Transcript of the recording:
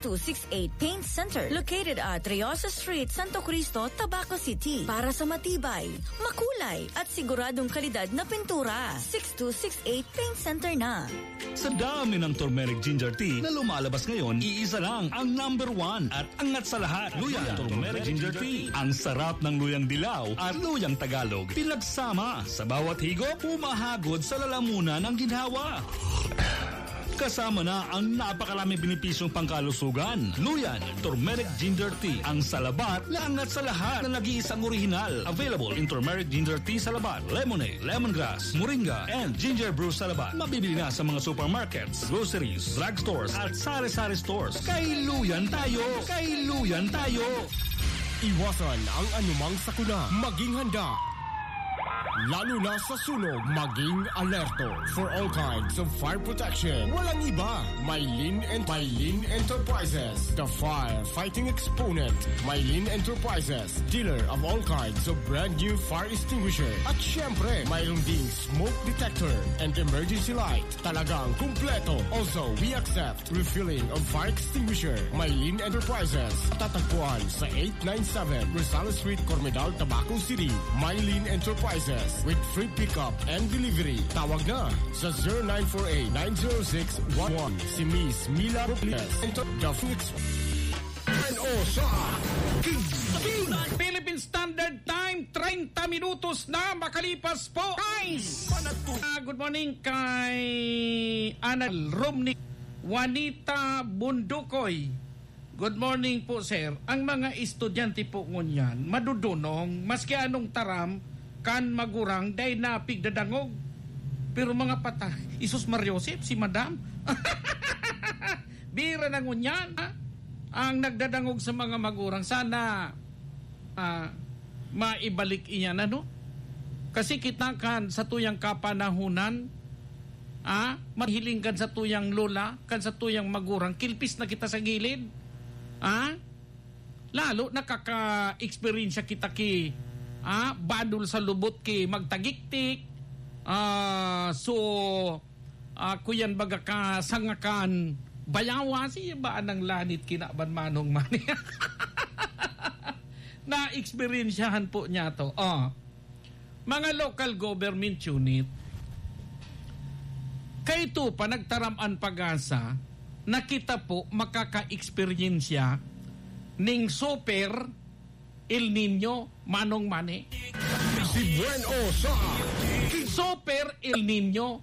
6268 Paint Center, located at Riosa Street, Santo Cristo, Tabaco City. Para sa matibay, makulay at siguradong kalidad na pintura. 6268 Paint Center na. Sa dami ng turmeric ginger tea na lumalabas ngayon, iisa lang ang number 1 at angat sa lahat. Luyang turmeric ginger tea. Ang sarap ng luyang dilaw at luyang Tagalog. Pinagsama sa bawat higop, humahagod sa lalamunan ng ginhawa. Kasama na ang napakaraming benepisyong pangkalusugan. Luyan Turmeric Ginger Tea. Ang salabat na angat sa lahat na nag-iisang orihinal. Available in Turmeric Ginger Tea Salabat, Lemonade, Lemongrass, Moringa, and Ginger Brew Salabat. Mabibili na sa mga supermarkets, groceries, drugstores, at sari-sari stores. Kay Luyan tayo! Kay Luyan tayo! Iwasan ang anumang sakuna. Maging handa. Lalo na sa sunog, maging alerto for all kinds of fire protection. Walang iba, Mylene Enterprises, the firefighting exponent. Mylene Enterprises, dealer of all kinds of brand new fire extinguisher. At syempre, mayroon ding smoke detector and emergency light. Talagang kumpleto. Also, we accept refilling of fire extinguisher. Mylene Enterprises, tatagpuan sa 897 Rosales Street, Cormedal, Tabaco City. Mylene Enterprises, with free pickup and delivery. Tawag na sa 0948-906-11. Si Miss Mila Robles. The Phoenix. Philippine Standard Time, 30 minutos na makalipas po. Guys! Good morning kay Anal Romney, Juanita Bundukoy. Good morning po, sir. Ang mga estudyante po ngunyan, madudunong, maski anong taram, kan magurang day napig dadangog. Pero mga patay, Isus Mariosep, si Madam. Bira na ngunyan, ang nagdadangog sa mga magurang. Sana maibalik iyan, ano? Kasi kita kan sa tuyang kapanahunan, mahiling kan sa tuyang lola, kan sa tuyang magurang, kilpis na kita sa gilid. Lalo nakaka-experience kita ki badul sa lubot ki magtagiktik. Kuyan baga ka sangakan bayawa siya ba anang lanit kinaban manong mani. Na-experiensyahan po niya to. Mga local government unit, kay ito pa nagtaraman pag-asa, nakita po makaka-experiensya ning super El Nino manong mani. Si Buen Osa. Super El Nino